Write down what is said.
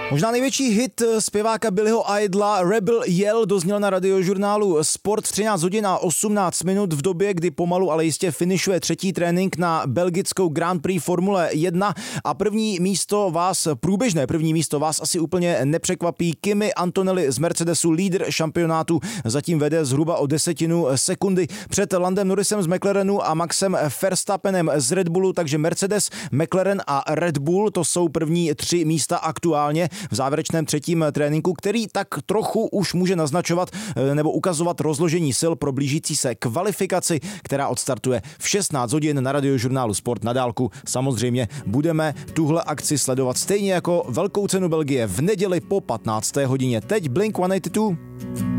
Možná největší hit zpěváka Billyho Idla Rebel Yell dozněl na radiožurnálu Sport v 13 hodin a 18 minut v době, kdy pomalu, ale jistě finišuje třetí trénink na belgickou Grand Prix Formule 1 a průběžné první místo vás asi úplně nepřekvapí. Kimi Antonelli z Mercedesu, lídr šampionátu, zatím vede zhruba o 10 sekundy před Landem Norrisem z McLarenu a Maxem Verstappenem z Red Bullu, takže Mercedes, McLaren a Red Bull, to jsou první 3 místa aktuálně v závěrečném třetím tréninku, který tak trochu už může naznačovat nebo ukazovat rozložení sil pro blížící se kvalifikaci, která odstartuje v 16 hodin na radiožurnálu Sport na dálku. Samozřejmě budeme tuhle akci sledovat stejně jako Velkou cenu Belgie v neděli po 15. hodině. Teď Blink-182.